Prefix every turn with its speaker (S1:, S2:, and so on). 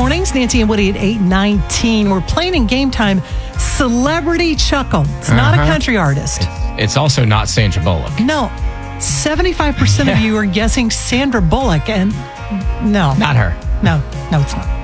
S1: mornings. Nancy and Woody at 8:19. We're playing in Game Time Celebrity Chuckle. It's not a country artist.
S2: It's also not Sandra Bullock.
S1: No. 75% of you are guessing Sandra Bullock, and no.
S2: Not her.
S1: No, it's not.